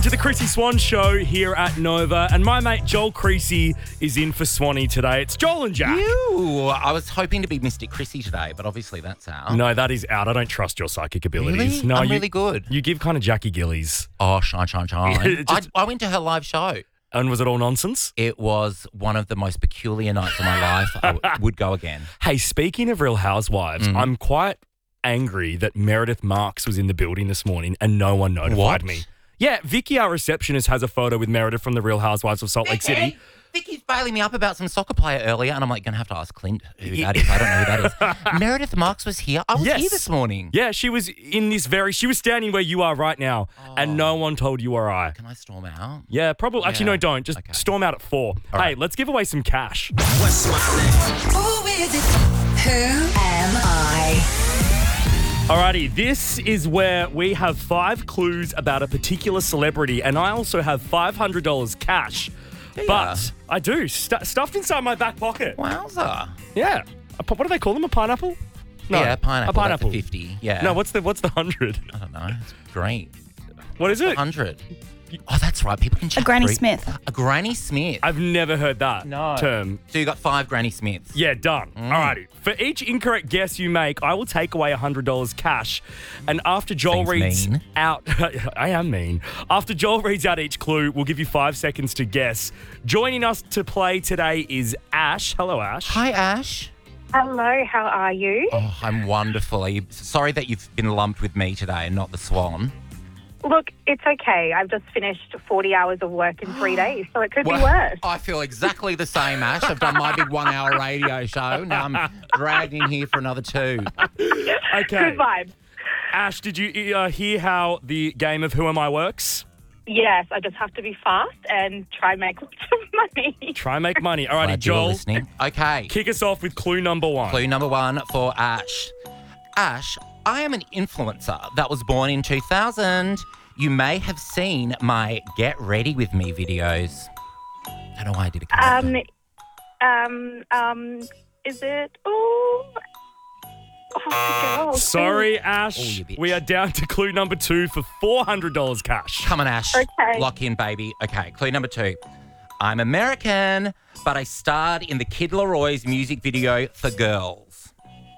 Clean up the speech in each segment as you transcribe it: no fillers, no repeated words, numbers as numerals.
to the Chrissy Swan Show here at Nova, and my mate Joel Creasy is in for Swanee today. It's Joel and Jack. Ew, I was hoping to be Mystic Chrissy today, but obviously that's out. No, that is out. I don't trust your psychic abilities. Really? No, I'm really good. You give kind of Jackie Gillies. Oh, shine. I went to her live show. And was it all nonsense? It was one of the most peculiar nights of my life. I would go again. Hey, speaking of Real Housewives, I'm quite angry that Meredith Marks was in the building this morning and no one notified me. Yeah, Vicky, our receptionist, has a photo with Meredith from the Real Housewives of Salt Lake City. Vicky's bailing me up about some soccer player earlier, and I'm like, going to have to ask Clint who that is. I don't know who that is. Meredith Marks was here. I was here this morning. Yeah, she was in this she was standing where you are right now, and no one told you or I. Can I storm out? Yeah, probably. Yeah. Actually, no, don't. Just storm out at 4. All Hey, right. let's give away some cash. What's my name? Who is it? Who am I? Alrighty, this is where we have 5 clues about a particular celebrity, and I also have $500 cash. But I do, stuffed inside my back pocket. Wowza. Yeah. What do they call them? A pineapple? No, Yeah, pineapple. A pineapple. That's a 50. Yeah. No, what's the 100? I don't know. It's great. What is it? 100. Oh, that's right. People can check. A Granny Smith. A Granny Smith. I've never heard that term. So you got 5 Granny Smiths. Yeah, done. Alrighty. For each incorrect guess you make, I will take away $100 cash. And after Joel Seems reads mean. out... I am mean. After Joel reads out each clue, we'll give you 5 seconds to guess. Joining us to play today is Ash. Hello, Ash. Hi, Ash. Hello, how are you? Oh, I'm wonderful. Are you sorry that you've been lumped with me today and not the Swan? Look, it's okay. I've just finished 40 hours of work in 3 days, so it could be worse. I feel exactly the same, Ash. I've done my big 1-hour radio show. Now I'm dragged in here for another 2. Okay. Good vibes. Ash, did you hear how the game of Who Am I works? Yes, I just have to be fast and try and make lots of money. Try and make money. Alrighty, Glad you're Joel. listening. Okay. Kick us off with clue number 1. Clue number 1 for Ash. Ash, I am an influencer that was born in 2000. You may have seen my Get Ready With Me videos. I don't know why I did it. Is it? Oh, Sorry, Ash. Oh, you bitch. We are down to clue number 2 for $400 cash. Come on, Ash. Okay. Lock in, baby. Okay, clue number 2. I'm American, but I starred in the Kid Leroy's music video for Girls.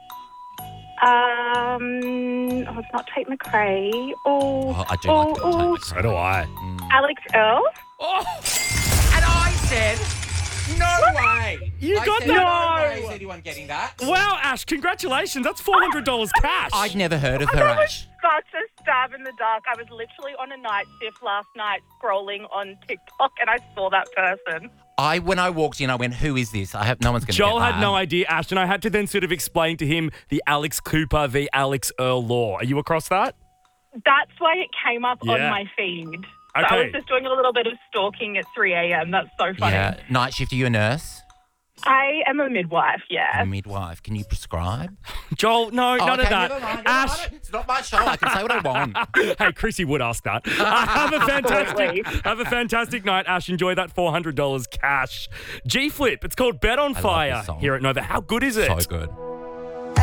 it's not Tate McRae. Oh, I do like it. So do I. Alex Earl. And I said, no way. You I got said, that? No way is anyone getting that. Wow, Ash, congratulations. That's $400 cash. I'd never heard of her, Ash. Such a stab in the dark. I was literally on a night shift last night scrolling on TikTok and I saw that person. When I walked in, I went, who is this? No one's going to get Joel that. had no idea, Ash, and I had to then sort of explain to him the Alex Cooper v. Alex Earl law. Are you across that? That's why it came up on Yeah. my feed. So I Okay. was just doing a little bit of stalking at 3 a.m. That's so funny. Yeah. Night shift, are you a nurse? I am a midwife, yeah. A midwife. Can you prescribe? Joel, no, none of Okay, that. never mind, never Ash, mind. It's not my show. I can say what I want. hey, Chrissy would ask that. Have a fantastic night, Ash. Enjoy that $400 cash. G-Flip, it's called Bet on love Fire this song. here at Nova. How good is it? So good.